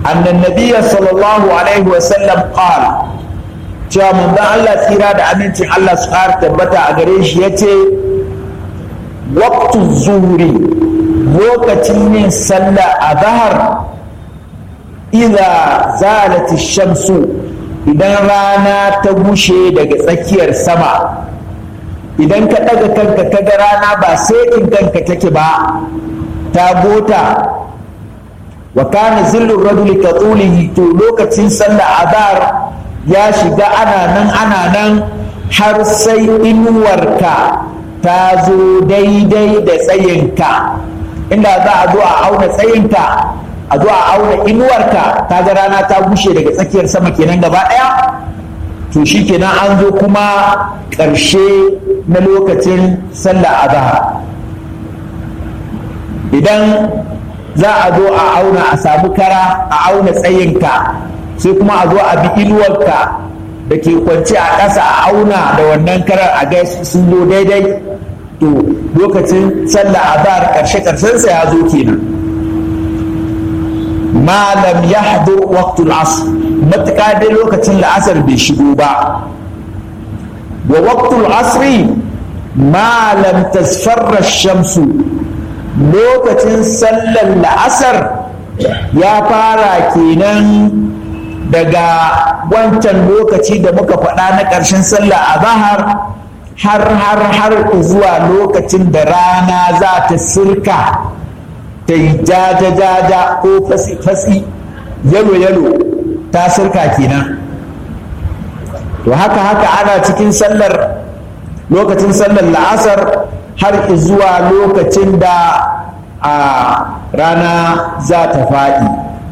annan nabiyya sallallahu alaihi wasallam qala cewa manzon Allah tsira da amincin Allah su ƙara tabbata a gare shi yace waqtu zuhri lokacin yin sallah azhar idza zalat ash-shamsu idan rana ta gushe daga tsakiyar sama, idan ka ɗaga kanka kaga rana ba sai in kanka take ba ta gota wa kana zillu rajuli ka tulihi, to lokacin sallah azhar ya shiga ana nan har sai inuwarka ta zo daidai da tsayinka. Inda za a zo a auna tsayinka, a zo a auna inuwarka, ta ga rana ta gushe daga tsakiyar sama kenan gaba ɗaya, to shi kenan an zo kuma ƙarshe na lokacin sallah azhar. Idan za a zo a auna a samu kara a auna tsayinka, sai kuma a zo a bi inuwarka da ke kwance a ƙasa a auna da wannan karar a ga sun zo daidai, to lokacin sallah azhar ƙarshensa ya zo kenan. malam ya haɗu waqtul asr, matuƙa dai lokacin la'asar bai shigo ba. wa waqtul asri malam tasfarra shamsu, lokacin sallar la'asar ya fara kenan daga wancan lokaci da muka faɗa na ƙarshen sallar azhar har zuwa lokacin da rana za ta sirka ta yi jaja ko fasi yalo ta sirka kenan. to haka ana cikin lokacin sallar la'asar har zuwa lokacin da a rana za ta faɗi.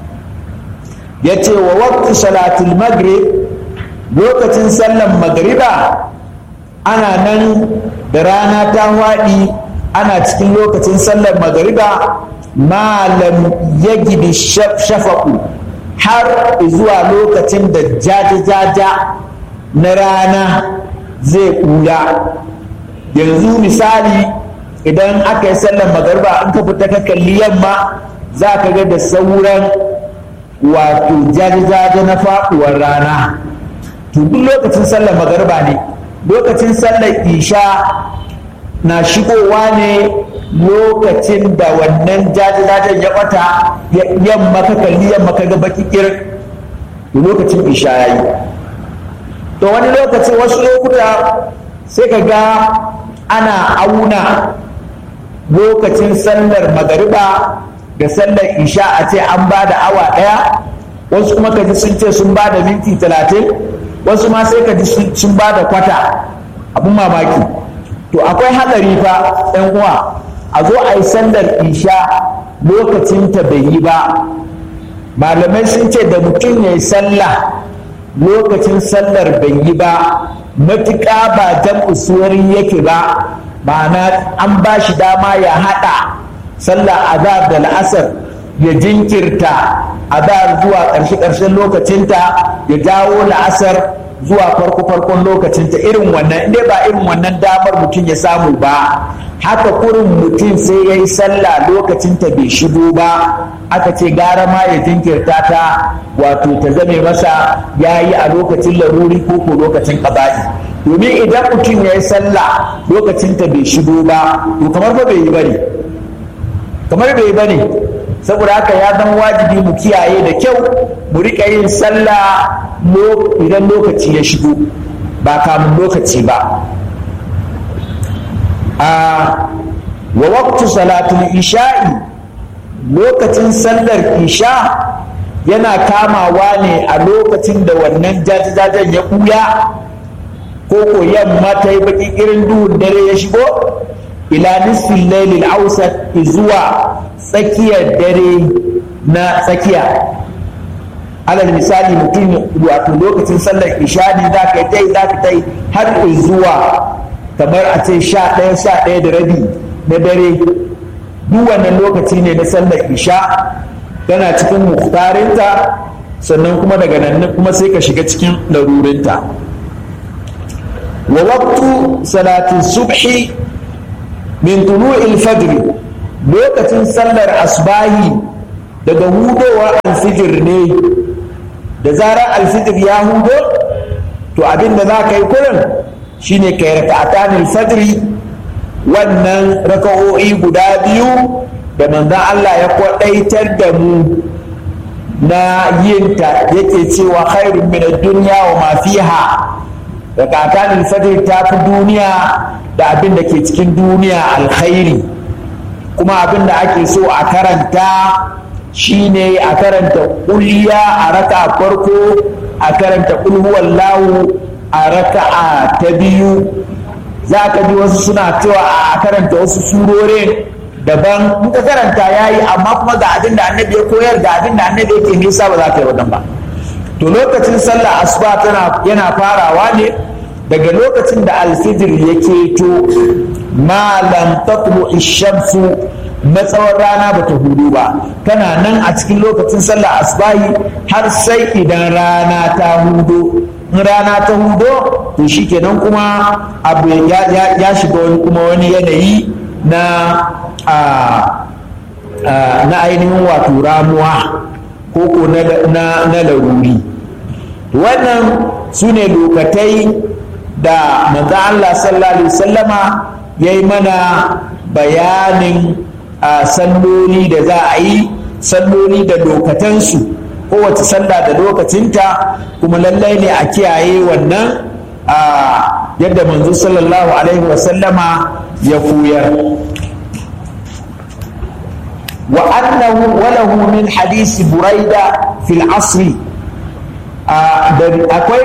ya ce wa waqtu salatul maghrib, lokacin sallar magriba ana nan da rana ta faɗi ana cikin lokacin sallar magriba malam yagibi shafaku, har zuwa lokacin da jaja na rana zai ɓuya. yanzu misali idan aka yi sallar magariba an ka fita ka kalli yamma za ka ga da sauran wato jajajaja na faɗuwar rana, to duk lokacin sallar magariba ne. lokacin sallar isha na shigowa ne lokacin da wannan jajajajen ya ɓata yamma ka kalli yamma ka ga baki kirin, to lokacin isha ya yi. to wani lokacin wasu lokuta sai ka ga ana auna lokacin sallar magariba da sallar isha a ce an ba da awa ɗaya, wasu kuma ka ji sun ce sun ba da minti 30, wasu ma sai ka ji sun ba da kwata. abin mamaki. to akwai haɗari fa ɗan uwa, a zo a yi sallar isha lokacin ta bai yi ba. malamai sun ce da mutum ya yi sallah lokacin sallar bai yi ba, matuƙa ba jam'u suwari yake ba, ma'ana an ba shi dama ya haɗa sallar azhar da la'asar, ya jinkirta azhar zuwa ƙarshen lokacinta, ya jawo la'asar zuwa farkon lokacinta. irin wannan, inda ba irin wannan damar mutum ya samu ba, haka kurin mutum sai ya yi sallah lokacinta bai shigo ba, aka ce gara ma ya jinkirta ta, wato ta zame masa ya yi a lokacin laruri ko lokacin ƙaba'i. domin idan mutum ya yi sallah lokacinta bai shigo ba, to kamar ba bai yi bane. saboda haka ya zama wajibi mu kiyaye da kyau, mu riƙa yin sallah idan lokaci ya shigo, ba kamun lokaci ba. wa waqtu salatul isha'i, lokacin sallar isha yana kamawa ne a lokacin da wannan jajajajen ya ɓuya ko yamma ta yi baki irin duhun dare ya shigo, ila nisfin lailil ausat, zuwa tsakiyar dare na tsakiya. alal misali mutum wato lokacin sallar isha ne za ka yi har zuwa kamar a ce 11 da rabi na dare. duk wannan lokaci ne na sallar isha, tana cikin muhtarinta, sannan kuma daga nan kuma sai ka shiga cikin larurinta. wa waqtu salati subhi min tulu'il fajr, lokacin sallar asbahi daga hudowar alfijir ne, da zarar alfijir ya hudo to abin da za ka yi kurin shine ka yi raka'atan alfajri, wannan raka'o'i guda biyu da manzon Allah ya kwadaitar da mu na yinta, yake cewa khairun min ad-dunya wa ma fiha. Raka'atan alfajri ta fi duniya da abin da ke cikin duniya alkhairi, kuma abin da ake so a karanta shine a karanta kulliya a raka'a farko, a karanta kul huwallahu a raka'a ta biyu. Za ka ji wasu suna cewa a karanta wasu surorin daban, in ka karanta yayi, amma kuma ga abin da annabi ya koyar, ga abin da annabi yake nisa, ba za ka yi wannan ba. To lokacin sallah asuba yana farawa ne daga lokacin da alfijir ya keto, ma lam tatlu ash-shamsu, matsawar rana ba ta hudu ba, kana nan a cikin lokacin sallah asbahi har sai idan rana ta hudo. In rana ta hudo to shikenan kuma abu ya shiga wani yanayi na ainihin wato ramuwa ko na laruri. Wannan su ne lokatai da manzo Allah sallallahu alaihi wasallama ya yi mana bayanin salloli da za a yi, salloli da lokatansu, kowace sallah da lokacinta, kuma lallai ne a kiyaye wannan yadda manzo sallallahu alaihi wasallama ya koyar. wa annahu walahu min hadisi buraida fil asri, akwai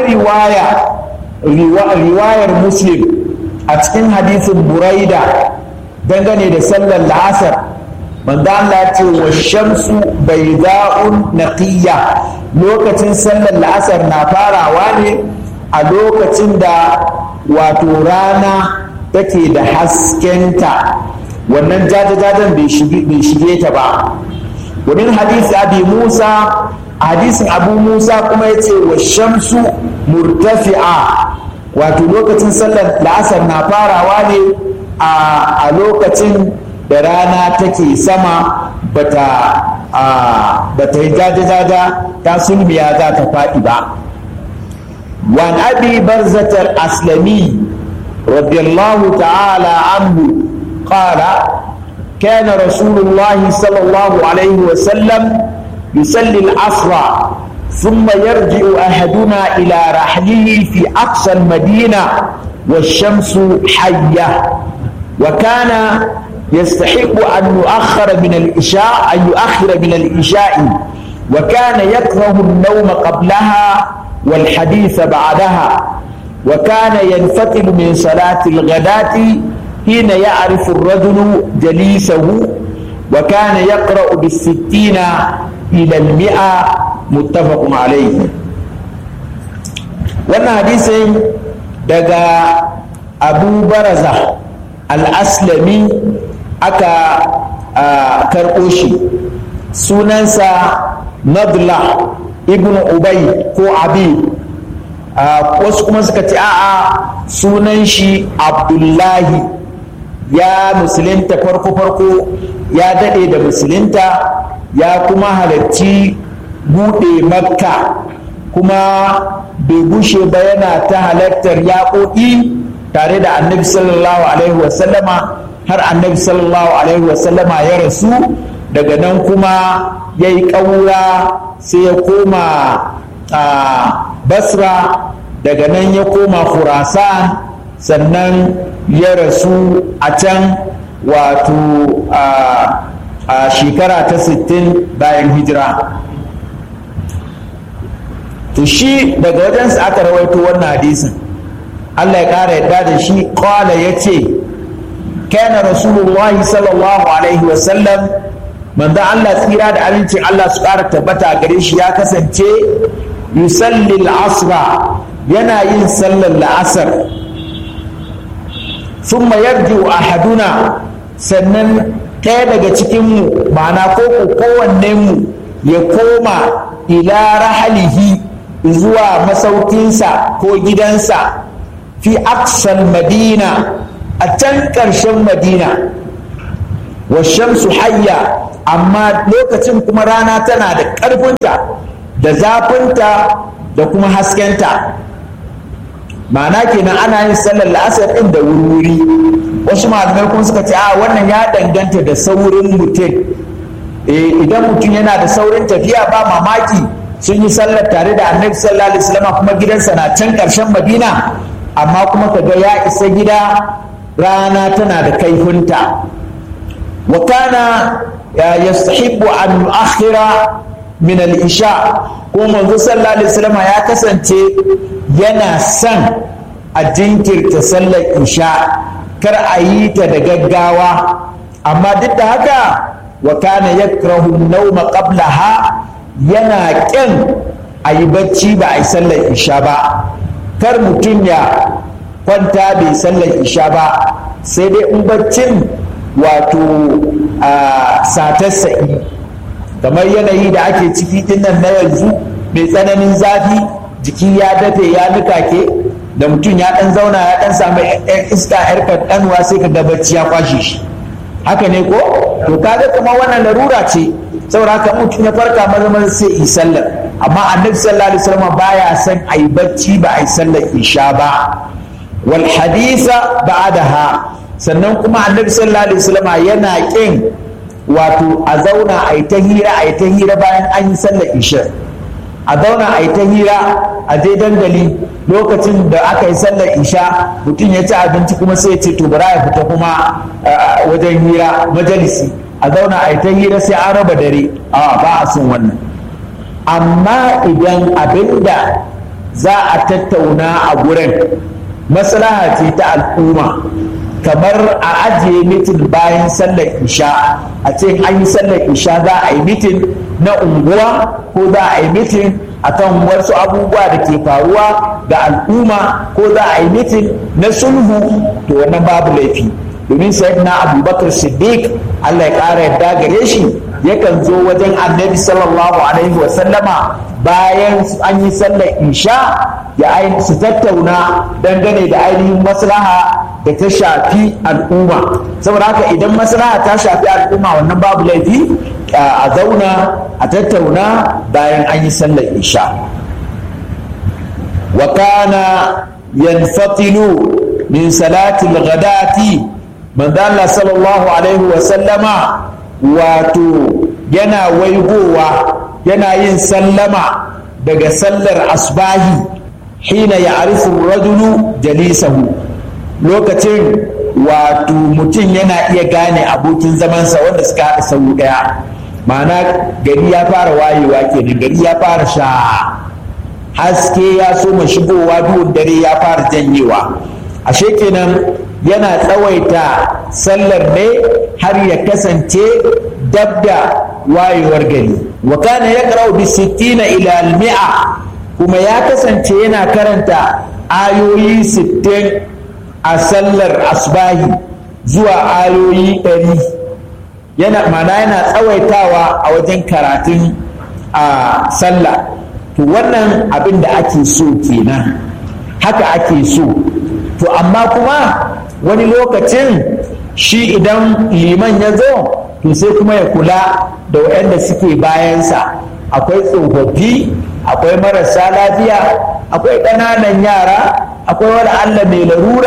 riwayar muslim a cikin hadisin buraida dangane da sallar la'asar. manzo Allah ce wa shamsu bayda'un naqiyya, lokacin sallar la'asar na farawa ne a lokacin da wato rana take da haskenta, wannan jajajajen bai shige ta ba. wurin hadisi abi musa, hadisin abu musa kuma ya ce wa shamsu murtafi'a, wato lokacin sallar la'asar na farawa ne a lokacin da rana take sama, bata yi jajajaja ta sulmiya za ta faɗi ba. وعن أبي برزة الأسلمي رضي الله تعالى عنه قال كان رسول الله صلى الله عليه وسلم يصلي العصر ثم يرجع أحدنا إلى رحله في أقصى المدينة والشمس حية، وكان يستحق أن يؤخر من العشاء، وكان يكره النوم قبلها والحديث بعدها، وكان ينفتل من صلاة الغداة حين يعرف الرجل جليسه، وكان يقرأ بالستين إلى 100 متفق عليه. wannan hadisin daga Abu Baraza al-Aslami aka karɓo shi, sunansa Nadla ibn Ubay ko Abi, wasu kuma suka ce a'a sunan shi Abdullahi, ya musulunta farko ya daɗe da musulunta, ya kuma halarci buɗe Makka, kuma bai gushe ba yana ta halartar yaƙoƙi tare da annabi sallallahu alaihi wasallama har annabi sallallahu alaihi wasallama ya rasu. Daga nan kuma ya yi ƙaura sai ya koma Basra, daga nan ya koma Khurasan, sannan ya rasu a can wato a shekara ta 60 bayan hijira. To shi daga wajensa aka rawaito wannan hadisin, Allah ya ƙara yadda da shi, ƙwala ya ce kana rasulullahi sallallahu alaihi wasallam, manzo Allah tsira da amincin Allah su ƙara tabbata gare shi ya kasance yusalli al-asra, yana yin sallar la'asar, thumma yarji'u ahaduna, sannan ɗaya daga cikinmu ma'ana ko kowanne mu ya koma ila rahalihi, zuwa masaukinsa ko gidansa, fi aqsal madina, a can ƙarshen madina, wa shamsu hayya, amma lokacin kuma rana tana da ƙarfinta da zafinta da kuma haskenta. ma'ana kenan ana yin sallar la'asar ɗin da wuri. Wasu malamai kuma suka ce a wannan ya danganta da saurin mutum. Idan mutum yana da saurin tafiya ba mamaki sun yi sallar tare da annabi sallallahu alaihi wasallam kuma gidansa na can ƙarshen Madina, amma kuma kaga ya isa gida rana tana da kaifinta. wa kana yastahibbu an yu'akhkhira min al-isha, ko manzo sallallahu alaihi wasallam ya kasance yana son a jinkirta sallar isha, kar a yi ta da gaggawa, amma duk da haka wa kana yakrahu an-nawma qablaha, yana ƙin a yi bacci ba a yi sallar isha ba. Kar mutum ya kwanta bai sallar isha ba, sai dai in baccin wato satarsa'i, kamar yanayi da ake ciki dinnan na yanzu mai tsananin zafi, jiki ya dafe ya nukake, da mutum ya dan zauna ya dan samu iska yar kaɗanuwa sai ka ga bacci ya kwashe shi. Haka ne ko? To kaga kuma wannan larura ce, saboda haka mutum ya farka maza sai yi sallar. Amma annabi sallallahu alaihi wasallam baya son a yi bacci ba a yi sallar isha ba. Wal hadisa ba'daha, sannan kuma annabi sallallahu alaihi wasallam yana kin wato a zauna a yi ta hira bayan an yi sallar isha. A zauna a yi ta hira a je dandali lokacin da aka yi sallar isha, mutum ya ci abinci kuma sai ya ce to bara ya fita kuma wajen hira majalisi, a zauna a yi ta hira sai an raba dare. Ba a son wannan. Amma idan abinda za a tattauna a gurin maslaha ce ta al'umma, kamar a ajiye mitin bayan sallar isha, a ce an yi sallar isha za a yi mitin na unguwa ko za a yi mitin akan wasu abubuwa da ke faruwa ga al'umma ko za a yi mitin na sulhu, to wannan babu laifi. Domin sayyidina Abubakar Siddiq Allah ya ƙara yarda gare shi yakan zo wajen annabi sallallahu alaihi wa sallama bayan an yi sallar isha ya su tattauna dangane da ainihin maslaha da ta shafi al'umma. Saboda haka idan maslaha ta shafi al'umma wannan babu laifi a zauna a tattauna bayan an yi sallar isha. wa kana yanfatilu min salatil ghadati, manzo Allah sallallahu alaihi wa sallama wato yana waigowa yana yin sallama daga sallar asbahi hina ya'rifu ar-rajulu jalisahu, lokacin wato mutum yana iya gane abokin zamansa wanda suka haɗa sau ɗaya. Ma'ana gari ya fara wayewa kenan, gari ya fara sha, haske ya soma shigowa, duhun dare ya fara janyewa. Ashe kenan yana tsawaita sallar ne har ya kasance dab da wayewar gari. Wa kana yaqra'u bi 60 ila al-100, kuma ya kasance yana karanta ayoyi 60 a sallar asbahi zuwa ayoyi 100. Yana tsawaitawa a wajen karatun a sallah. To wannan abin da ake so kenan, haka ake so. To amma kuma wani lokacin shi idan liman ya zo to sai kuma ya kula da waɗanda suke bayansa. Akwai tsofaffi, akwai marasa lafiya, akwai ƙananan yara, akwai wani Allah mai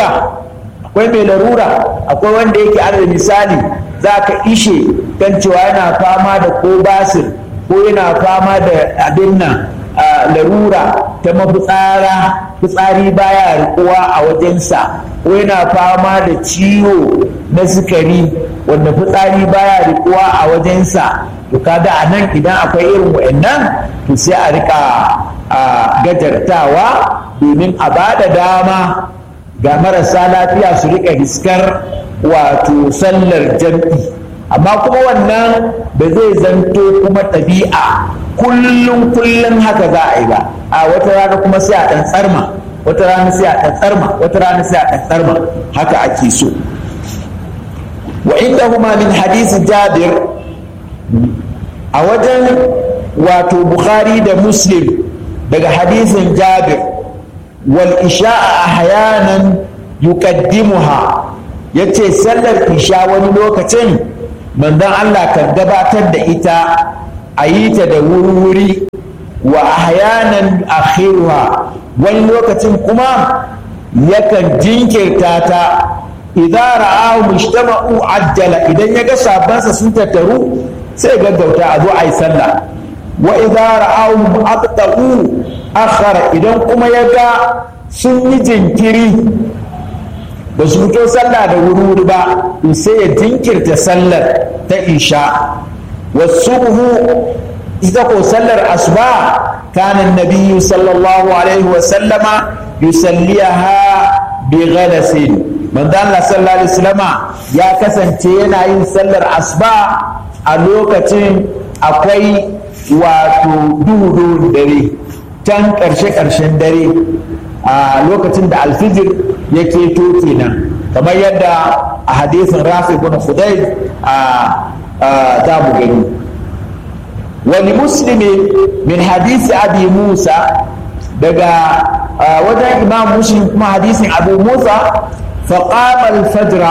larura, akwai wanda yake alal misali za ka ishe kan cewa yana fama da ko basir ko yana fama da abin nan larura ta fitsari baya rikuwa a wajensa, ko yana fama da ciwo na sukari wanda fitsari baya rikuwa a wajensa. To kaga a nan idan akwai irin wa'annan to sai a rika gajartawa domin a bada dama ga marasa lafiya su rika hiskar wato sallar jam'i. Amma kuma wannan ba zai zanto kuma ɗabi'a kullum haka za a yi ba. A wata rana kuma sai a ɗan tsarma, wata rana sai a ɗan tsarma, wata rana sai a ɗan tsarma, haka ake so. Wa indahuma min hadisi Jabir, a wajen wato Bukhari da Muslim daga hadisin Jabir, wal isha'a ahyanan yuqaddimuha, yace sallar isha wani lokacin manzon Allah kan gabatar da ita a yi ta da wuri wa ahyanan akhiruha, wani lokacin kuma yakan jinkirta ta. Idza ra'ahu mujtama'u ajjala, idan ya ga sabansa sun tattaru sai gaggauta a zo a yi sallah. Wa idza ra'ahu abta'u akhara, idan kuma ya ga sun yi jinkiri ba su fito sallah da wuri ba sai ya jinkirta sallar ta isha. Wasubhu, ita ko sallar asuba kana nabiyyu sallallahu alaihi wa sallama yusalliha bi ghalasin, manzo Allah sallallahu alaihi wasallama ya kasance yana yin sallar asuba a lokacin akwai wato duhu dare, can ƙarshen dare, a lokacin da alfijir ya keto kenan, kamar yadda a hadisin Rafi ibn Khudayj za mu gani. Wani muslimi min hadisi abi Musa, daga wajen imam Muslim kuma hadisin abu Musa, فأقام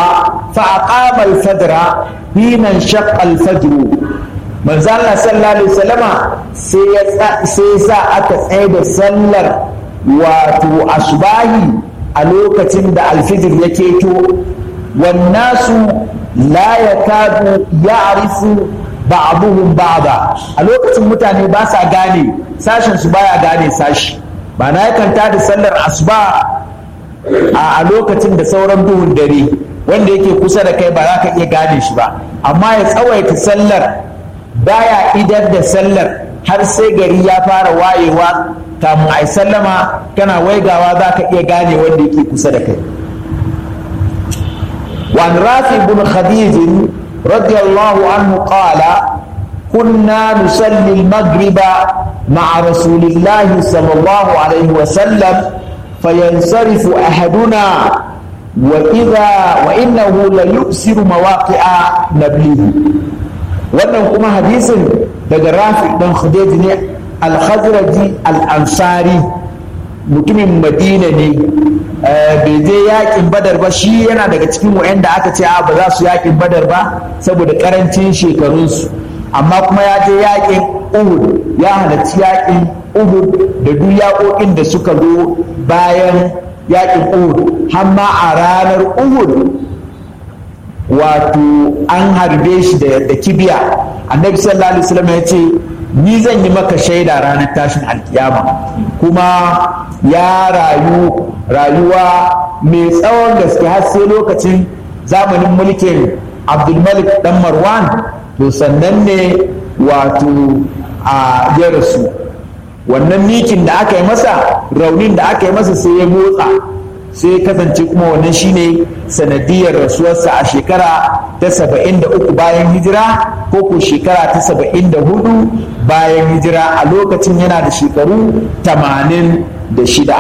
الفجر حين انشق الفجر، manzo Allah sallallahu alaihi wasallama sai sa aka tsaye da sallar wato asubahi a lokacin da alfijir ya keto. wannasu la yakadu ya'rifu ba'duhum ba'da, a lokacin mutane ba sa gane sashen su baya gane sashi, ba na yakan da sallar asuba a lokacin da sauran duhun dare wanda yake kusa da kai ba za ka iya gane shi ba, amma ya tsawaita sallar baya idar da sallar har sai gari ya fara wayewa, kamun ai sallama kana waigawa za ka iya gane wanda yake kusa da kai. وعن رافع بن خديج رضي الله عنه قال كنا نصلي المغرب مع رسول الله صلى الله عليه وسلم فينصرف أحدنا وإنه ليبصر مواقع نبله. wannan kuma hadisin daga Rafi dan Khudayj ne al-Khazraji al-Ansari, mutumin Madina ne, bai je yakin Badar ba, shi yana daga cikin wa'anda aka ce ba za su yakin Badar ba saboda karancin shekarunsu, amma kuma ya je yakin Uhud, ya halarci yakin Uhud da duk yaƙoƙin da suka zo bayan yakin Uhud, har ma a ranar Uhud wato an harbe shi da kibiya. Annabi sallallahu alaihi wasallam ya ce ni zan yi maka shaida ranar tashin alkiyama, kuma ya rayu rayuwa mai tsawon gaske har sai lokacin zamanin mulkin Abdulmalik dan Marwan, to sannan ne wato a ya rasu. Wannan mikin da aka yi masa, raunin da aka yi masa sai ya motsa, sai kasance kuma wannan shine sanadiyar rasuwarsa a shekara ta 73 bayan hijira, ko ko shekara ta 74 bayan hijira, a lokacin yana da shekaru 86.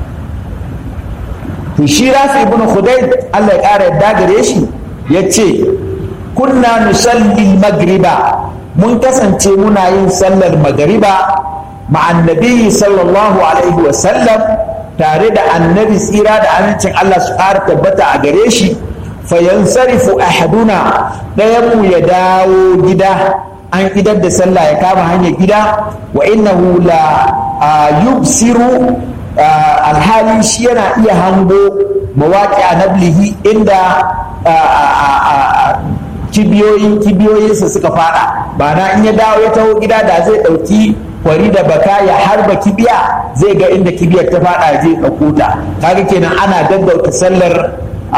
to shi Rafi ibn Khudayj Allah ya ƙara yadda gare shi yace kunna nusalli magriba, mun kasance muna yin sallar magriba ma'an nabi sallallahu alaihi wa sallam, tare da annabi tsira da amincin Allah su ƙara tabbata a gare shi. fayansarifu ahaduna, ɗayan mu ya dawo gida, an idar da sallah ya kama hanyar gida. wa innahu la yubsiru, alhali shi yana iya hango mawaƙi a nablihi, inda kibiyoyinsa suka fada. ba na in ya dawo ya taho gida da zai ɗauki kwari da baka ya harba kibiya, zai ga inda kibiyar ta fada zai ɗauko ta. kaga kenan ana gaggauta sallar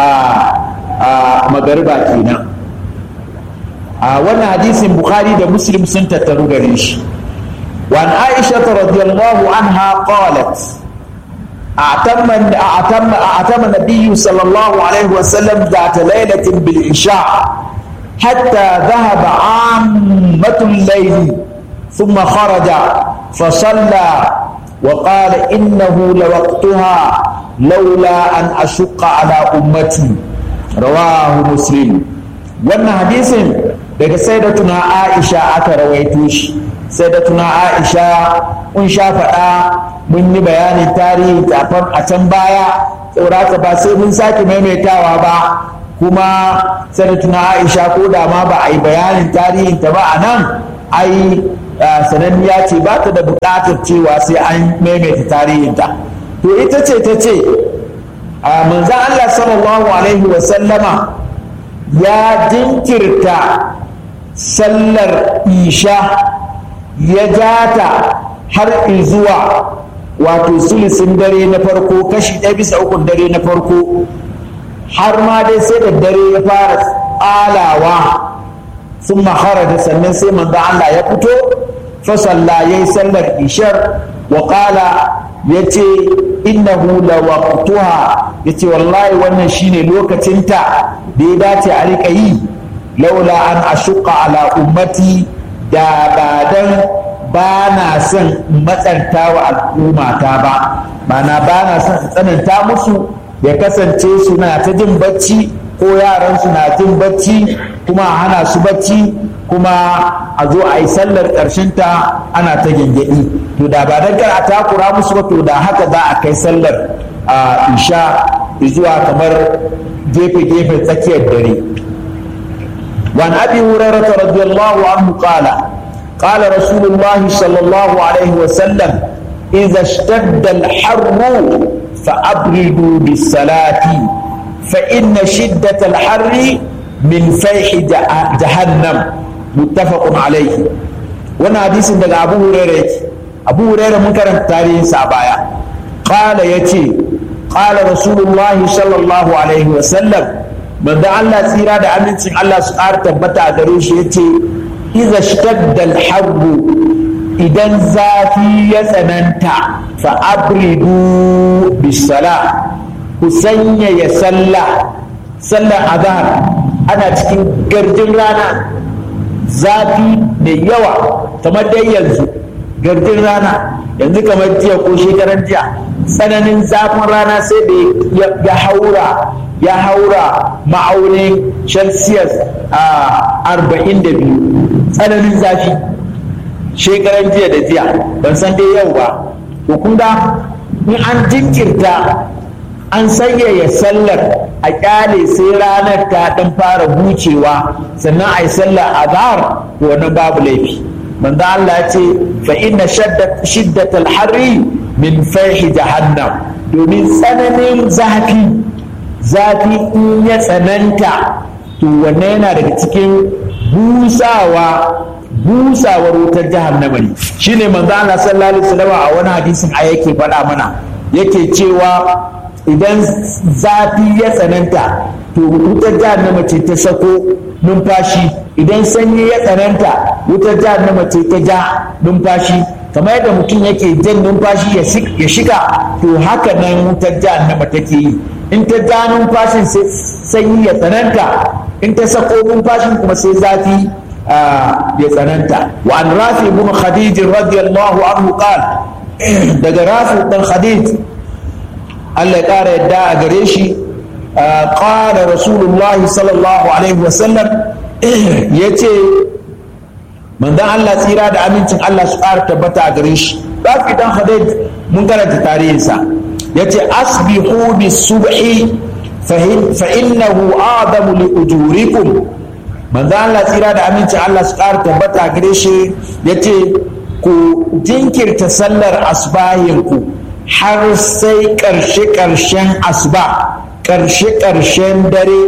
magariba kenan. wannan hadisin Bukhari da Muslim sun tattaru gare shi. wa an Aisha radiyallahu anha qalat أعتم النبي صلى الله عليه وسلم ذات ليلة بالعشاء حتى ذهب عامة الليل ثم خرج فصلى وقال إنه لوقتها لولا أن أشق على أمتي. رواه مسلم. wannan hadisin daga sayyidatuna Aisha aka rawaito shi. sayyidatuna Aisha mun sha faɗa, mun yi bayanin tarihi a can baya, saboda ba sai mun sake maimaitawa ba. kuma sanatuna Aisha ko da ma ba a yi bayanin tarihinta ba a nan ai sananniya ce ba ta da buƙatar cewa sai an maimaita tarihinta. To ita ce ta ce manzan Allah sallallahu alaihi wasallama ya jinkirta sallar isha ya jata har zuwa wato sulusin dare na farko, kashi 1/3 dare na farko, har ma dai sai da dare ya fara tsalawa sun mahara da sannan sai manzo Allah ya fito fasalla ya yi sallar ishar wa ƙala ya ce innahu la waqtuha, ya ce wallahi wannan shine lokacinta da ya dace a riƙa yi, laula an ashuqa ala ummati, da ba dan ba na son matsanta wa al'ummata ba, mana ba na son tsananta musu ya kasance suna ta jin bacci ko yaran na jin bacci kuma a hana su bacci kuma a zo a yi sallar ta ana ta gyangyaɗi. To da ba dan kar a takura musu ba, to da haka za a kai sallar isha zuwa kamar gefe-gefe tsakiyar dare. وعن أبي هريرة رضي الله عنه قال رسول الله صلى الله عليه وسلم إذا اشتد الحر فأبردوا بالصلاة فإن شدة الحر من فيح جهنم متفق عليه. وانا حديث عند أبو هريرة منكر تاريخ سابايا قال يتي قال رسول الله صلى الله عليه وسلم من دعا الله سيرا دا أمنتين الله سؤال تبتع دريش يتي إذا اشتد الحر إذا زافي يسننتا فأبردوا بالصلاة حسين يسلى صلى أذان أنا تكين قرجن رانا زافي نيوى تمدى يلزو قرجن رانا yanzu kamar jiya ko shekaran jiya tsananin zafin rana sai da ya haura ma'aunin celsius 42 tsananin zafi shekaran jiya da jiya, ban san dai yau ba. to kun ga in an jinkirta an sanyaya sallar a kyale sai ranar ta dan fara bucewa sannan a yi sallar azhar, wannan babu laifi. manzo Allah ya ce fa inna shiddatal harri min fayhi jahannam, domin tsananin zafi in ya tsananta to wannan yana daga cikin busawar wutar jahannama ne. shine manzo Allah sallallahu alaihi wasallam a wani hadisin a yake faɗa mana, yake cewa idan zafi ya tsananta to wutar jahannama ce ta sako numfashi, idan sanyi ya tsananta wutar jahannama ce ta ja numfashi, kamar yadda mutum yake jan numfashi ya shiga, to haka nan wutar jahannama take yi. in ta ja numfashin sai sanyi ya tsananta, in ta sako numfashin kuma sai zafi ya tsananta. wa an rafi ibn khadij radiyallahu anhu qala, daga rafi dan khadij Allah ya kara yadda a gare shi, qala rasulullahi sallallahu alaihi wasallam, yace manzon Allah tsira da amincin Allah su ƙara tabbata a gare shi. rafi dan khadij mun karanta tarihinsa, yace asbihu bis-subhi fa innahu a'damu li ujurikum. manzo Allah tsira da aminci Allah su ƙara tabbata gare shi yace ku jinkirta sallar asbahin ku har sai ƙarshen asuba, ƙarshen dare,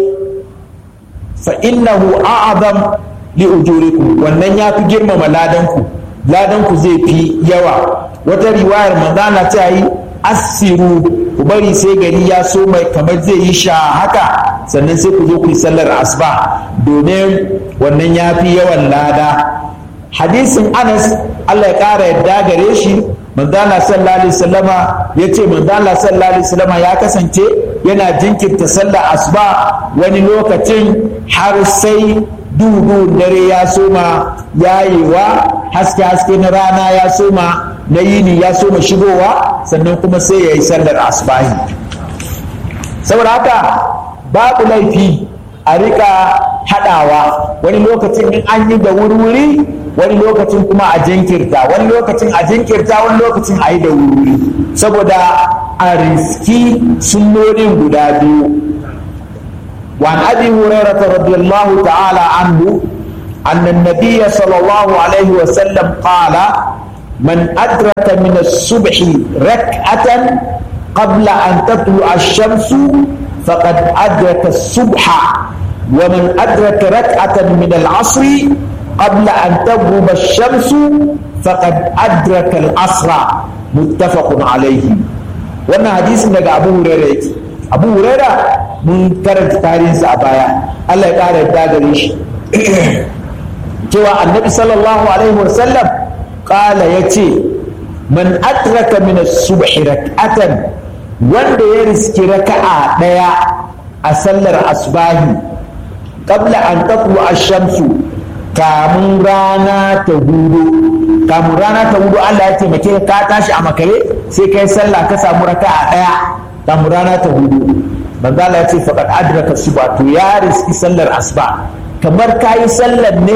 fa innahu a'zam li ujurikum, wannan ya fi girmama ladanku zai fi yawa. wata riwayar manzo Allah ta yi asiru, ku bari sai gari ya so mai kamar zai yi sha haka sannan sai ku zo ku yi sallar asuba, domin wannan ya fi yawan lada. hadisin Anas Allah ya ƙara yadda gare shi, manzo Allah sallallahu alaihi wasallama yace manzo Allah sallallahu alaihi wasallama ya kasance yana jinkirta sallar asuba wani lokacin har sai duhu dare ya soma yayewa, haske na rana ya soma, na yini ya soma shigowa, sannan kuma sai ya yi sallar asubahi. saboda haka babu laifi a rika haɗawa, wani lokacin in an yi da wuri, wani lokacin kuma a jinkirta, wani lokacin a yi da wuri, saboda a riski sunnonin guda biyu. وعن أبي هريرة رضي الله تعالى عنه أن النبي صلى الله عليه وسلم قال من أدرك من الصبح ركعة قبل أن تطلع الشمس فقد أدرك الصبح ومن أدرك ركعة من العصر قبل أن تغرب الشمس فقد أدرك العصر متفق عليه. wannan hadisin daga Abu Hurairah yake. Abu Hurairah mun karanta tarihinsa a baya, Allah ya ƙara yarda gare shi cewa annabi sallallahu alaihi wasallam ƙala ya ce man adraka min as-subhi rak'atan, wanda ya riski raka'a ɗaya a sallar asbahi qabla an tatlu ash-shamsu, kamun rana ta hudu Allah ya taimake ka tashi a makare sai kai sallah ka samu raka'a ɗaya kamun rana ta hudu, manzo Allah ya ce faqad adraka subha, to ya riski sallar asba, kamar kayi sallar ne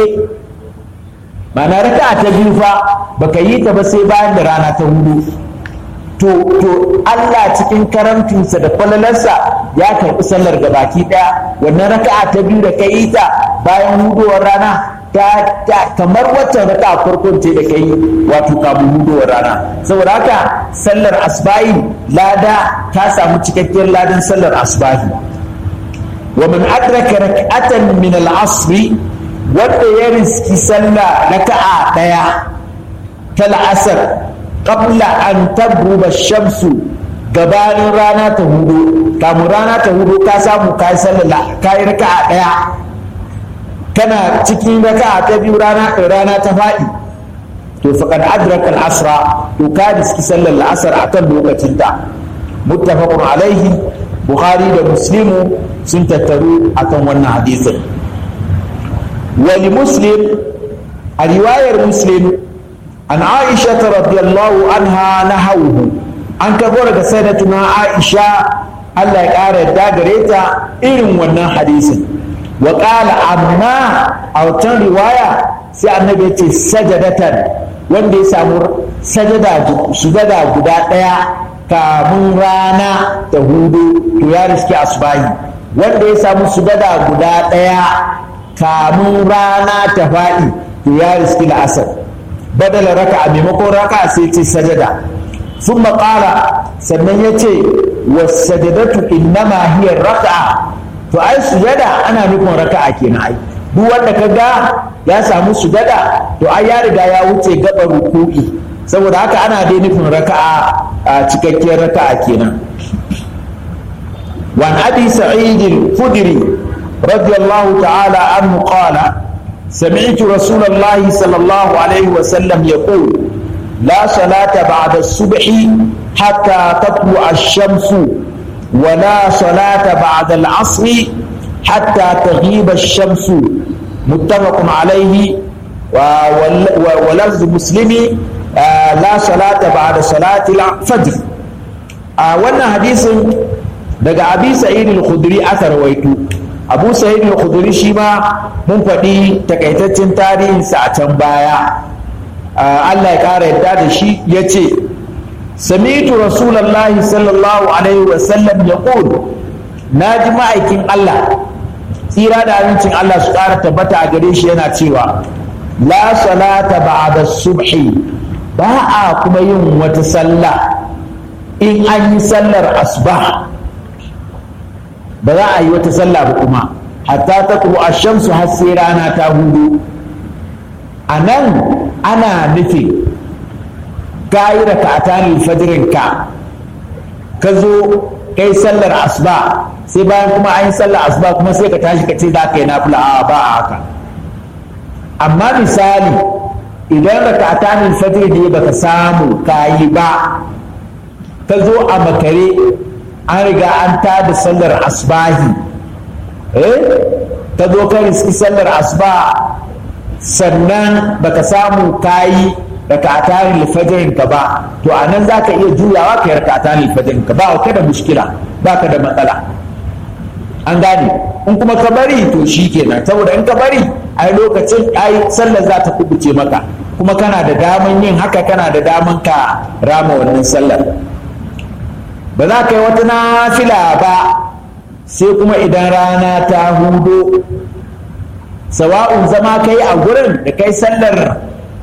ma'ana raka'a ta biyu fa baka yi ta ba sai bayan da rana ta hudu. to Allah cikin karamcinsa da falalarsa ya karɓi sallar ga baki ɗaya. Wannan raka'a ta biyu da ka yi ta bayan hudowar rana kamar waccan raka'a farkon ce da ka yi wato kamun hudowar rana. Saboda haka sallar asbahi lada ta samu cikakkiyar ladan sallar asbahi. wa man adraka rak'atan min al-asr, wanda ya riski sallah raka'a ɗaya ta la'asar qabla an tabruba shamsu, gabanin rana ta hudu, kamun rana ta hudu ka samu kai sallah kai raka'a ɗaya, kana cikin raka'a ta biyu rana ta faɗi, to faqad adraka al-asra, to ka riski sallar al-asr akan lokacin ta. Muttafaqun alaihi, Bukhari da Muslimu sun tattaru akan wannan hadisin. Wali Muslim, a riwayar Muslim, an Aisha radiyallahu anha nahawhu, an kabo daga sayyidatuna Aisha Allah ya ƙara yadda gare ta irin wannan hadisin. Wa qala, amma a wata riwaya sai annabi ya ce sajadatan, wanda ya samu sujada guda ɗaya kamun rana ta hudu to ya riski asbahi, wanda ya samu sujada guda ɗaya kamun rana ta faɗi to ya riski la'asar. Badala raka a maimakon raka sai ce sajada. Sun maƙala sannan ya ce wasajadatu innama hiya raka'a, to ai sujada ana nufin raka'a kenan. Ai duk wanda ka ga ya samu sujada to ai ya riga ya wuce gaban ruku'i, saboda haka ana dai nufin raka'a a cikakkiyar raka'a kenan. Wa abi sa'id al-khudri radiyallahu ta'ala anhu qala سمعت رسول الله صلى الله عليه وسلم يقول لا صلاة بعد الصبح حتى تطلع الشمس ولا صلاة بعد العصر حتى تغيب الشمس. متفق عليه. ولفظ مسلم لا صلاة بعد صلاة الفجر. wannan hadisin daga Abi Sa'id al-Khudri aka rawaito. Abu Sa'id al-Khudri shi ma mun faɗi takaitaccen tarihinsa a can baya. Allah ya ƙara yadda da shi ya ce sami'tu rasulallahi sallallahu alaihi wasallam ya ƙul, na ji ma'aikin Allah tsira da abincin Allah su ƙara tabbata a gare shi yana cewa la salata ba'da subhi, ba a kuma yin wata sallah in an yi sallar asbah, ba za a yi wata sallah ba kuma hatta ta tulu ash-shamsu, har sai rana ta hudu. A nan ana nufi ka yi raka'atan alfajirin ka zo kai sallar asuba, sai bayan kuma an yi sallar asuba kuma sai ka tashi ka ce za ka yi nafila, a ba a haka. Amma misali idan raka'atan alfajir ne baka samu ka yi ba, ka zo a makare an riga an tada sallar asbahi, ka zo ka riski sallar asba sannan baka samu kayi raka'atan alfajirin ka ba, to anan zaka iya juyawa kai raka'atan alfajirin ka ba ka da mushkila, ba ka da matsala. An gane. In kuma ka bari to shikenan, saboda in ka bari ai lokacin ai sallar za ta kubuce maka, kuma kana da daman yin haka, kana da daman ka rama wannan sallar. Ba za ka yi wata nafila ba sai kuma idan rana ta hudo, sawa'un zama kai a gurin da kai sallar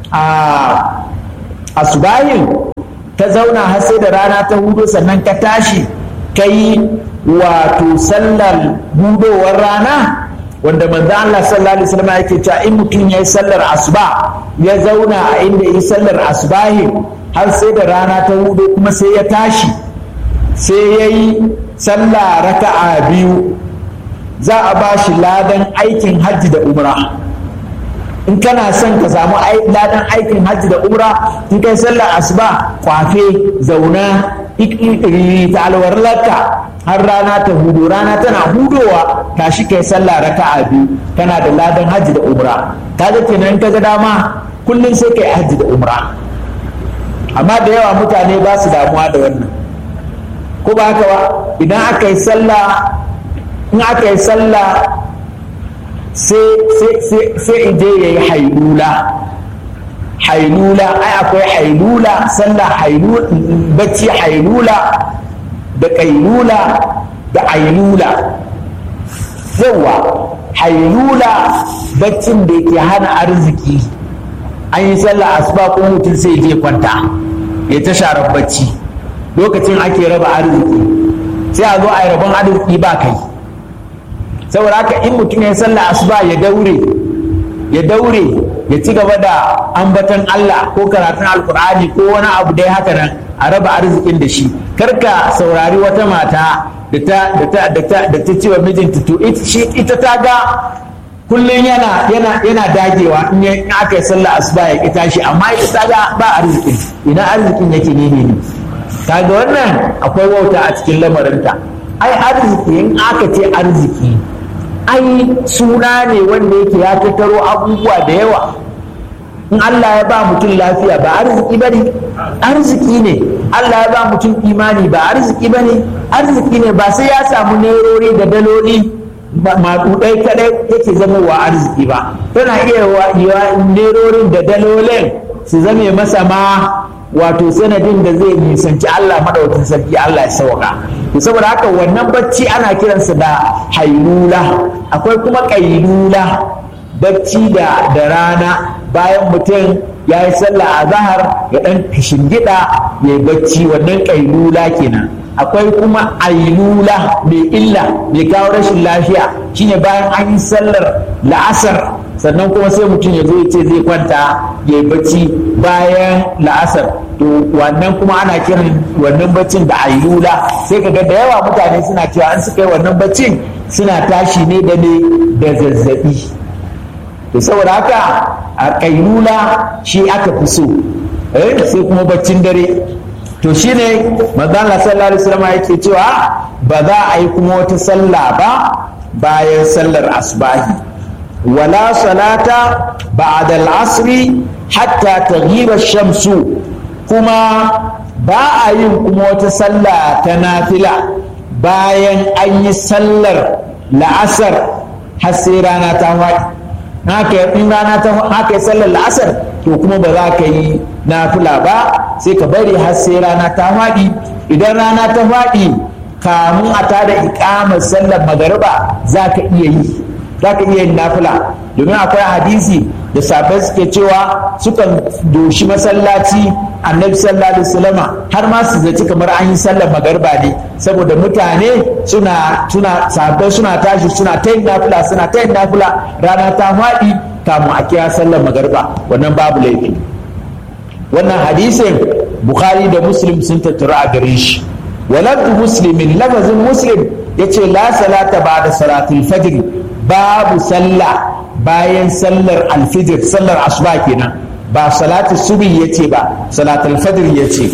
asubahin ta zauna har sai da rana ta hudo sannan ka tashi kai wato sallar hudowar rana, wanda manzo Allah sallallahu alaihi wasallam yake cewa in mutum yayi sallar asuba ya zauna a inda yi sallar asubahi har sai da rana ta hudo kuma sai ya tashi sai yayi sallah raka'a biyu, za a ba shi ladan aikin hajji da umra. In kana son ka samu ladan aikin hajji da umra, in kai sallar asuba kwafe zauna ikiri ta alwarlarka har rana ta hudu, rana tana hudowa tashi kai sallah raka'a biyu, kana da ladan hajji da umra. kaga kenan kaga dama kullum sai kai hajji da umra. Amma da yawa mutane ba su damuwa da wannan, ko ba haka ba? Idan aka yi sallah, in aka yi sallah sai ije ya yi hailula, ai akwai hailula, sallah hailula, bacci hailula da kailula da ailula. Yawa hailula baccin da ke hana arziki, an yi sallah asuba kuma mutum sai je kwanta ya ta sharar bacci, lokacin ake raba arziki, sai a zo a yi rabon arziki ba kai. Saboda haka in mutum ya sallah asuba ya daure ya ci gaba da ambatan Allah ko karatun alkur'ani ko wani abu dai haka nan a raba arzikin da shi. Karka saurari wata mata da ta ce wa mijinta to ita ta ga kullum yana dagewa in aka yi sallah asuba ya ki tashi, amma ita ta ga ba arzikin, ina arzikin yake ne. Kaga wannan akwai wauta a cikin lamarinta. Ai arziki, in aka ce arziki ai suna ne wanda yake ya tattaro abubuwa da yawa. In Allah ya ba mutum lafiya ba arziki bane? Arziki ne. Allah ya ba mutum imani ba arziki bane? Arziki ne. Ba sai ya samu nerori da daloli maɗuɗai kaɗai yake zama wa arziki ba. Tana iya wa nerorin da dalolin su zame masa ma wato sanadin da zai nisanci Allah madaukakin sarki, Allah ya sauka. To saboda haka wannan bacci ana kiransa da hailula. Akwai kuma kailula, bacci da rana bayan mutum ya yi sallah a zahar ya dan shingida ya yi bacci, wannan kailula kenan. Akwai kuma ailula mai illa, mai kawo rashin lafiya, shine bayan an yi sallar la'asar sannan kuma sai mutum ya zo ya ce zai kwanta ya yi bacci bayan la'asar. To wannan kuma ana kiran wannan baccin da ailula. Sai kaga da yawa mutane suna cewa an suka yi wannan baccin suna tashi ne da zazzabi. To saboda haka a kailula shi aka fi so, sai kuma baccin dare. To shine manzo Allah sallallahu alaihi wasallam yake cewa ba za a yi kuma wata sallah ba bayan sallar asbahi, wala salata ba'da al-asri hatta taghiba ash-shamsu, kuma ba a yin kuma wata sallah ta nafila bayan an yi sallar la'asar har sai rana ta faɗi. In rana ta haka yi sallar la'asar, to kuma ba za ka yi nafila ba, sai ka bari har sai rana ta faɗi. Idan rana ta faɗi kamun a tada iƙamar sallar magariba za ka iya yin nafila, domin akwai hadisi da safe suke cewa sukan doshi masallaci annabi sallallahu alaihi wasallama har ma su zaci kamar an yi sallar magariba ne, saboda mutane sahabbai suna tashi suna ta yin nafila rana ta faɗi kamun a kira sallar magariba. Wannan babu laifi. Wannan hadisin Bukhari da Muslim sun tattara a gare shi. Walabdu Muslimin, lafazin Muslim yace la salata ba'da salatul fajr, babu sallah bayan sallar alfijir, sallar asuba kenan, ba salatu subhi yace ba, salatul fajr yace.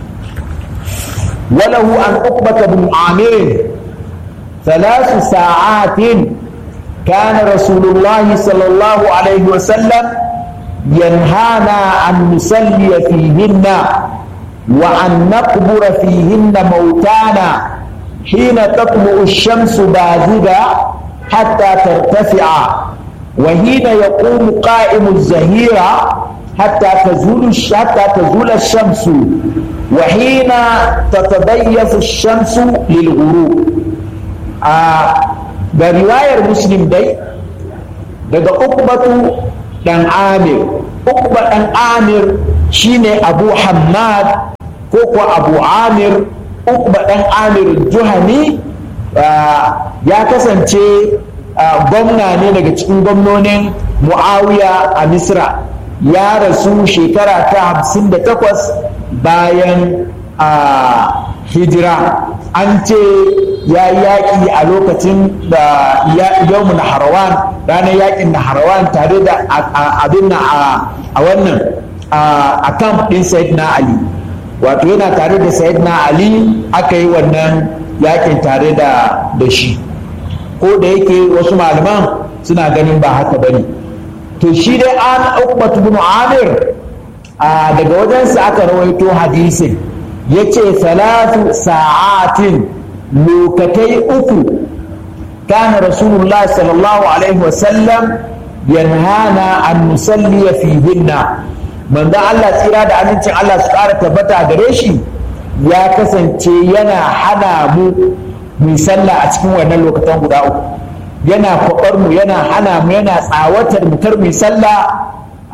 Walahu an uqbata bin amir 3 sa'atin kana rasulullahi sallallahu alaihi wasallam yanhana an nusalli fihinna wa an naqbura fihinna mautana hina tatlu'u ash-shamsu baziga hatta tartafi'a وحين يقوم قائم الزهيرة حتى تزول الشمس وحين تتضيف الشمس للغروب. ga riwayar Muslim dai daga Uqbatu dan Amir. Uqba dan Amir shine Abu Hammad ko kuwa Abu Amir. Uqba dan Amir Juhani ya kasance gwamna ne daga cikin gwamnonin Muawiya a Misra. Ya rasu shekara ta 58 bayan hijira. An ce ya yi yaƙi a lokacin da yawon Naharawan, ranar yaƙin Naharawan tare da abin a wannan a camp ɗin Sayyidina Ali. Wato yana tare da Sayyidina Ali aka yi wannan yaƙin tare da shi. Ko da yake wasu malaman suna ganin ba haka bane. To shi dai an Uqbatu bin Amir daga wajensa aka rawaito hadisin, yace 3 sa'atin, lokatai uku kana Rasulullah sallallahu alaihi wasallam yanhana an nusalli fihinna. Manzo Allah tsira da amincin Allah su ƙara tabbata gare shi ya kasance yana hana mu sallah a cikin wannan lokacin guda uku. Yana kwabar mu, yana hana mu, yana tsawatar mu kar mu sallah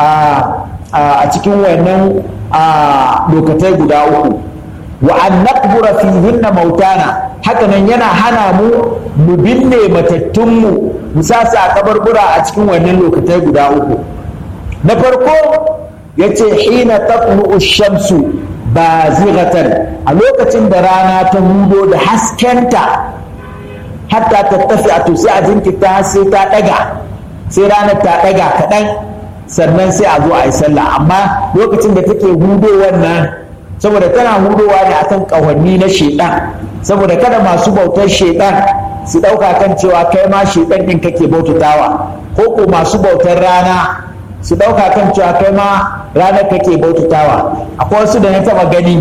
a cikin wannan lokatai guda uku. Wa an naqbura fihinna mautana, haka nan yana hana mu binne matattunmu mu sa su a kabarbura a cikin wannan lokatai guda uku. Na farko yace hina taqlu ash-shamsu bazighatan, a lokacin da rana ta hudo da haskenta hatta tattafi a to sai a jinkita sai ta daga, sai ranar ta daga kaɗan sannan sai a zo a yi sallah. Amma lokacin da take hudo wannan, saboda tana hudowa ne akan ƙahonni na shedan, saboda kada masu bautar shedan su ɗauka kan cewa kai ma shedan ɗin kake bautatawa, ko ko masu bautar rana su ɗauka kan cewa kai ma ranar kake bautatawa. Akwai wasu da na taɓa gani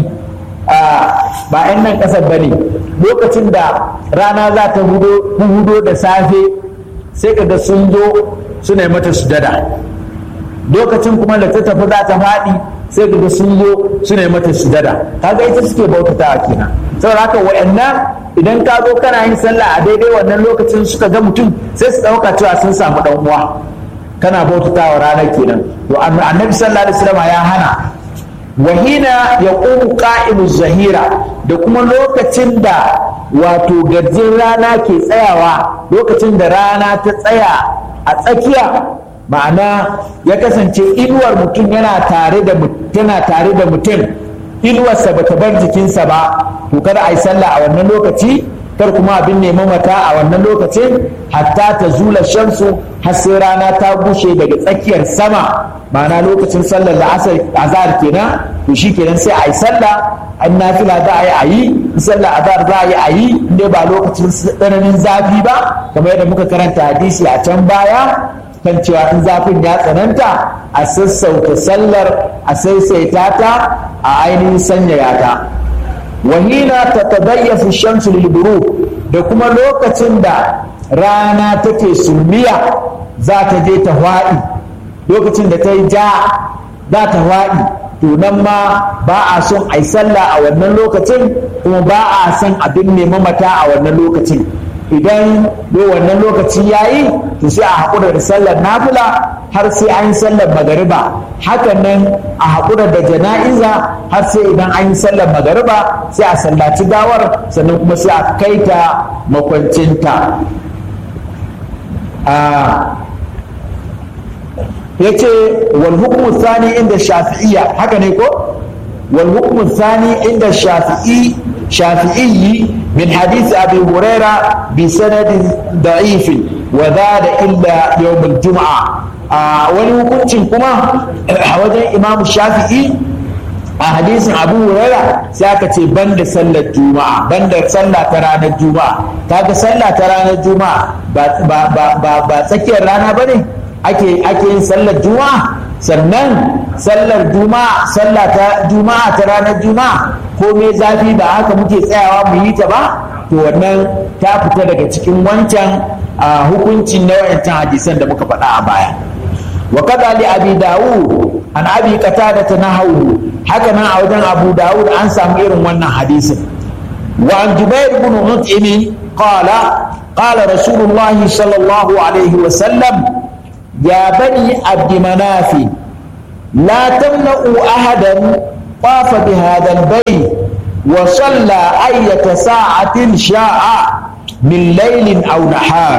ba 'yan nan ƙasar ba ne, lokacin da rana za ta hudo da safe sai kaga sun zo suna mata sujada, lokacin kuma da ta tafi za ta faɗi sai kaga sun zo suna mata sujada. Kaga ita suke bautatawa kenan. Saboda haka wa'annan idan ka zo kana yin sallah a daidai wannan lokacin suka ga mutum sai su ɗauka cewa sun samu ɗan uwa, kana bautatawa ranar kenan. To annabi sallallahu alaihi wasallam ya hana. Wahina ya ƙumu ƙa'imu zahira, da kuma lokacin da wato gajin rana ke tsayawa, lokacin da rana ta tsaya a tsakiya, ma'ana ya kasance inuwar mutum yana tare da mutum, inuwarsa ba ta bar jikinsa ba, to kada a yi sallah a wannan lokaci, kar kuma abin neman mata a wannan lokacin hatta ta zula shamsu, har sai rana ta bushe daga tsakiyar sama, ma'ana lokacin sallar la'asar azhar kenan. To shi kenan sai a yi sallah, an nafila za a yi sallar azhar za a yi inda ba lokacin tsananin zafi ba, kamar yadda muka karanta hadisi a can baya kan cewa in zafin ya tsananta a sassauta sallar, a saisaita ta, a ainihin sanyaya ta. Wahina ta tabayyafu shamsu lil ghurub, da kuma lokacin da rana take sulmiya za ta je ta faɗi, lokacin da ta yi ja za ta faɗi, to nan ma ba a son a yi sallah a wannan lokacin, kuma ba a son abin neman mata a wannan lokacin. Idan wannan lokaci ya yi, to sai a haƙura da sallar nafila har sai an yi sallar magariba. Hakan nan a haƙura da jana'iza har sai idan an yi sallar magariba, sai a sallaci gawar, sannan kuma sai a kai ta makwancinta. Ya ce wal hukmu thani inda shafi'iyya, haka ne ko? Wal hukmu thani inda shafi'iyyi min hadith Abi Huraira bi sanadin da'ifin wa zada illa yawm al-jum'a. Wani hukuncin kuma a wajen Imam Shafi'i a hadisin Abu Huraira sai aka ce banda sallar juma'a, banda sallah ta ranar juma'a. Kaga sallah ta ranar juma'a ba tsakiyar rana bane ake yin sallar juma'a, sannan sallar juma'a, sallah ta juma'a ta ranar juma'a ko me zafi ba haka muke tsayawa mu yi ta ba, to wannan ta fita daga cikin wancan hukuncin na wayancan hadisan da muka faɗa a baya. Wa kada li Abi Dawud an Abi Qatada nahawu, haka nan a wajen Abu Dawud an samu irin wannan hadisin. Wa an Jubair ibn Mut'im qala قال رسول الله صلى الله عليه وسلم يا بني عبد مناف لا تمنعوا أحدا طاف بهذا البيت وصلى أية ساعة شاء من ليل أو نهار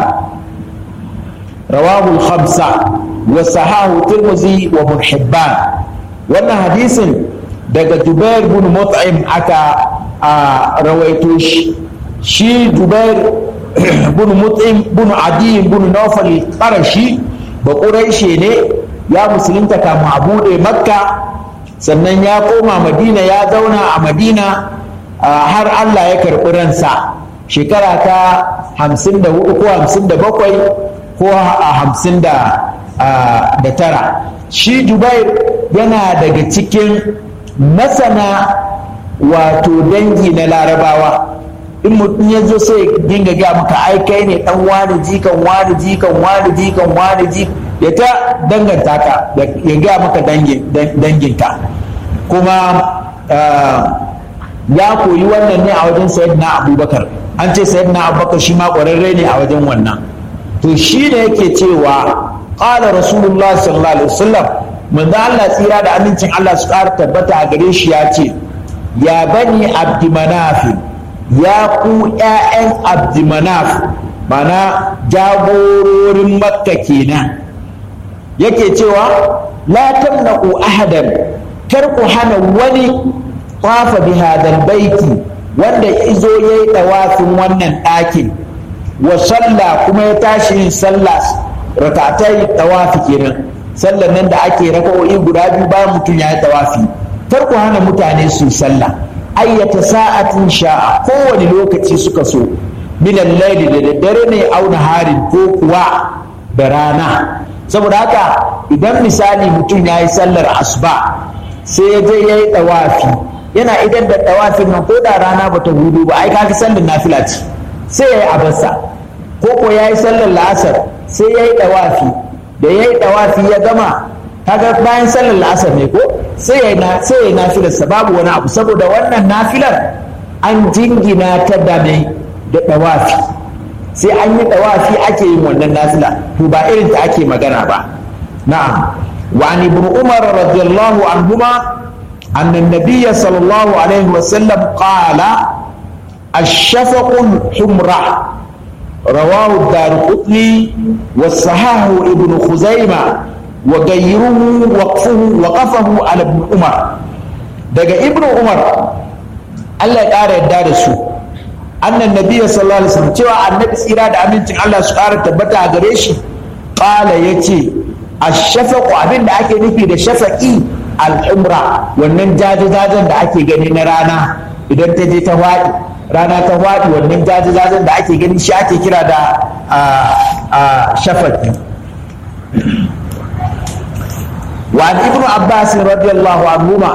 رواه الخمسة وصححه الترمذي وابن حبان. wannan hadisin daga Jubair bin Mut'im aka rawaito shi Jubair bin Mut'im bin Adi bin Nawfal Qarashi ba Quraishi ne, ya musulunta kafin a bude Makka, sannan ya koma Madina, ya zauna a Madina har Allah ya karɓi ransa shekara ta 54 ko 57 ko 59. Shi Jubair yana daga cikin masana wato dangi na Larabawa. In mutum ya zo sai dinga ga maka ai kai ne dan wani jikan wani jikan wani jikan wani jikan, ya ta danganta ka, ya ga maka danginka. Kuma ya koyi wannan ne a wajen Sayyidina Abubakar. An ce Sayyidina Abubakar shi ma ƙwararre ne a wajen wannan. To shi ne yake cewa qala Rasulullah sallallahu alaihi wasallam, manzo Allah tsira da amincin Allah su ƙara tabbata a gare shi ya ce, ya bani Abdi Manaf, ya ku ƴaƴan Abdi Manaf, mana jagororin Makka kenan. Yake cewa la tamna'u ahadan, kar ku hana wani tafa bi hadal baiti, wanda izo yayi tawafin wannan ɗakin, wa salla kuma ya tashi yin sallah rakatai tawafi kenan, sallar nan da ake raka'o'i guda biyu bayan mutum ya yi tawafi. Kar ku hana mutane su sallah ayyata sa'atin sha'a, kowane lokaci suka so, minan laili da daddare ne, au naharin ko kuwa da rana. Saboda haka idan misali mutum ya yi sallar asuba sai ya je ya yi tawafi, yana idan da tawafin nan ko da rana bata hudu ba, ai kaga sallar nafila ce, sai ya yi abarsa. Ko ko ya yi sallar la'asar sai ya yi tawafi, da ya yi tawafi ya gama, kaga bayan sallar la'asar ne ko, sai ya yi nafilarsa, babu wani abu, saboda wannan nafilar an jingina ta da mai da tawafi, sai an yi tawafi ake yin wannan nafila, to ba irin ta ake magana ba. Na'am. Wa an ibn Umar radiyallahu anhuma anna an-nabiy sallallahu alaihi wa sallam qala ash-shafaqu humra, rawahu ad-Darqutni wa sahahu ibn Khuzaimah wa ghayruhu waqafahu ala ibn Umar. Daga ibn Umar Allah ya ƙara yadda da su, annan nabiya sallallahu alaihi wasallam, cewa annabi tsira da amincin Allah su ƙara tabbata a gare shi, qala yace ash-shafaqu, abinda ake nufi da shafaqi al-umra, wannan jajajajen da ake gani na rana idan ta je ta faɗi, rana ta faɗi, wannan jajajajen da ake gani shi ake kira da shafaqi. wa an ibnu Abbas radiyallahu anhuma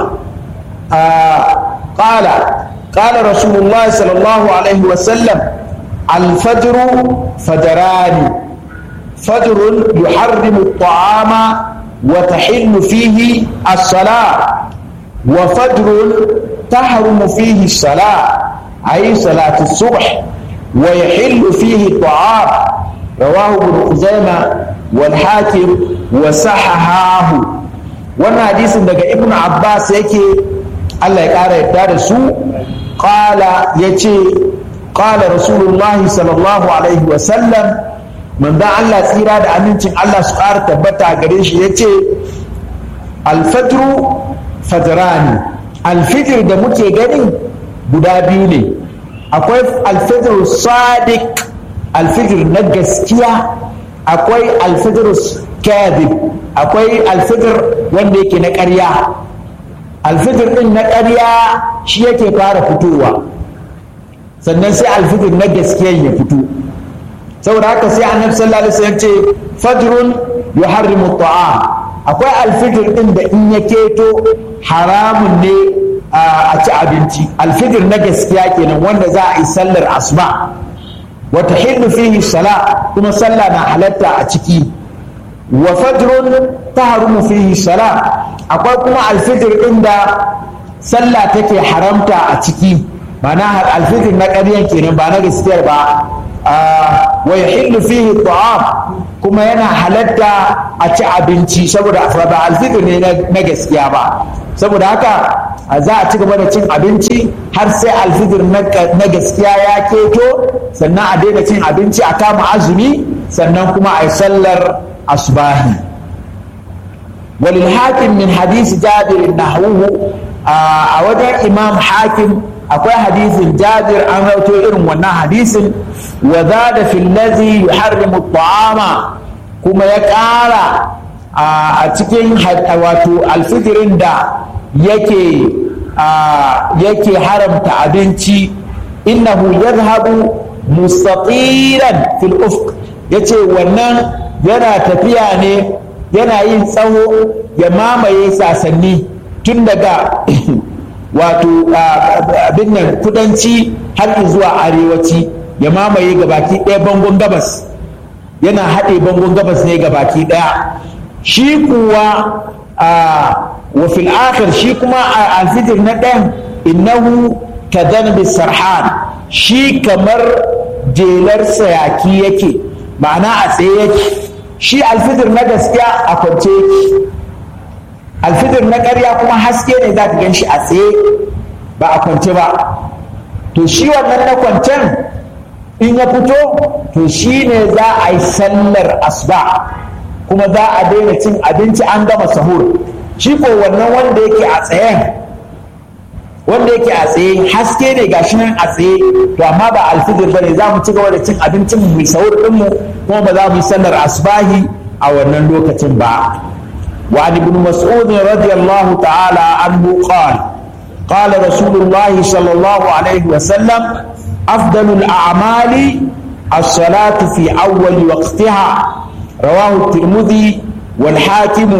قال رسول الله صلى الله عليه وسلم الفجر فجران، فجر يحرم الطعام وتحل فيه الصلاة، وفجر تحرم فيه الصلاة أي صلاة الصبح ويحل فيه الطعام. رواه ابن خزيمة والحاكم وصححه. wannan hadisin daga ibnu Abbas yake, Allah ya ƙara yadda da su, ƙala ya ce ƙala rasulullahi sallallahu alaihi wasallam, manzan Allah tsira da amincin Allah su ƙara tabbata gare shi ya ce alfajru fajrani, alfijir da muke gani guda biyu ne, akwai alfijir sadiq, alfijir na gaskiya, akwai alfijir kadhib, akwai alfijir wanda yake na ƙarya. Alfijir ɗin na ƙarya shi yake fara fitowa, sannan sai alfijir na gaskiyan ya fito. Saboda haka sai annabi sallallahu alaihi wasallam ce fajrun yuharrimu ta'am, akwai alfijir ɗin da in ya keto haramun ne a ci abinci, alfijir na gaskiya kenan wanda za a yi sallar asuba, wa tahillu fihi salat, kuma sallah na halatta a ciki. Wa fajrun tahrumu fihi salat, akwai kuma alfijir ɗin da sallah take haramta a ciki, ma'ana alfitr na ƙaryan kenan ba na gaskiyar ba. Wa yahillu fihi ta'am, kuma yana halatta a ci abinci saboda ba alfitr ne na gaskiya ba, saboda haka za a ci gaba da cin abinci har sai alfitr na gaskiya ya keto, sannan a daina cin abinci a kama azumi, sannan kuma a yi sallar asbahi. walil hakim min hadisi jabir nahwuhu, a wajen imam hakim akwai hadisin jabir an rauto irin wannan hadisin, wa zada fil ladhi yuharrimu at-ta'ama, kuma ya ƙara a cikin wato alfitirin da yake haramta abinci, innahu yadhhabu mustaqiran fil ufq, yace wannan yana tafiya ne, yana yin tsawo ya mamaye sasanni tun daga wato abin nan kudanci har zuwa arewaci, ya mamaye gabaki ɗaya bangon gabas, yana haɗe bangon gabas ne gabaki ɗaya. Shi kuwa wa fil akhir, shi kuma alfitr na ɗayan, innahu kadanbi sarhan, shi kamar jelar sayaki yake, ma'ana a tsaye yake. Shi alfitr na gaskiya a kwance yake, alfitr na ƙarya kuma haske ne za ka gan shi a tsaye ba a kwance ba. To shi wannan na kwancen in ya fito, to shi ne za a yi sallar asuba, kuma za a daina cin abinci an gama sahur. Shi ko wannan wanda yake a tsaye haske ne gashi nan a tsaye, to amma ba alfitr bane, za mu ci gaba da cin abincin mu sahur ɗinmu, kuma ba za mu yi sallar asbahi a wannan lokacin ba. وعن ابن مسعود رضي الله تعالى عنه قال رسول الله صلى الله عليه وسلم أفضل الأعمال الصلاة في أول وقتها، رواه الترمذي والحاكم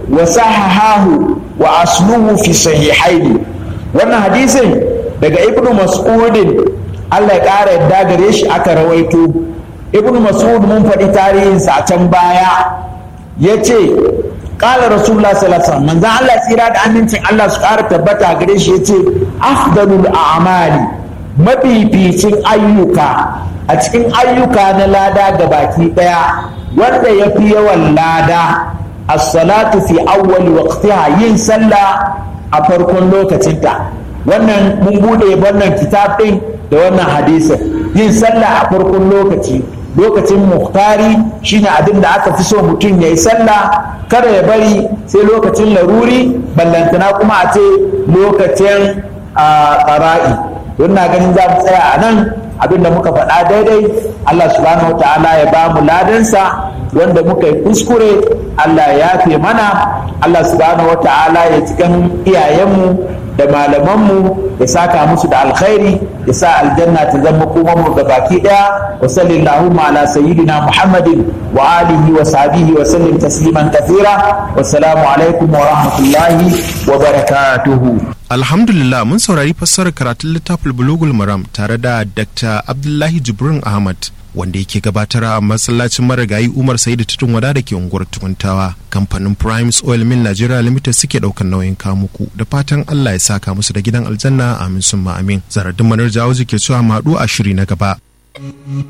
وصححه وأصله في الصحيحين. wannan hadisin daga ibnu mas'udin, Allah ya ƙara yadda gare shi aka rawaito. Ibnu mas'ud mun faɗi tarihinsa a can baya, ya ce ƙala rasulullah sallallahu alaihi wasallam, manzan Allah tsira da amincin Allah su ƙara tabbata gare shi, ya ce afdalul a'mali, mafificin ayyuka a cikin ayyuka na lada ga baki ɗaya, wanda ya fi yawan lada, as-salatu fi awwali waqtiha, yin sallah a farkon lokacinta. Wannan mun bude wannan kitab ɗin da wannan hadisin, yin sallah a farkon lokacin muhtari shine abin da aka fi so mutum ya yi sallah, kada ya bari sai lokacin laruri, ballantana kuma a ce lokacin ƙara'i. don na ganin za mu tsaya a nan, abinda muka faɗa daidai Allah subhanahu wa ta'ala ya ba mu ladansa, wanda muka yi kuskure Allah ya yafe mana. Allah subhanahu wa ta'ala ya cikin iyayenmu da malamanmu ya saka musu da alkhairi, ya sa aljanna ta zama kuma mu ga baki daya. Wa sallallahu ala sayyidina Muhammadin wa alihi wa sahbihi wa sallim tasliman kathira. Wassalamu alaikum wa rahmatullahi wa barakatuhu. Alhamdulillah, mun saurari fassarar karatun littafin Bulugul Maram tare da Dr. Abdullahi Jibrin Ahmad, wanda yake gabatar a masallacin marigayi Umar Sa'idu Tudun Wada da ke unguwar Tukuntawa. Kamfanin Primes Oil Mill Nigeria Limited suke daukan nauyin kamuku, da fatan Allah ya saka musu da gidan aljanna, amin summa amin. Zaradin Manar Jawo ke cewa maɗu a shiri na gaba.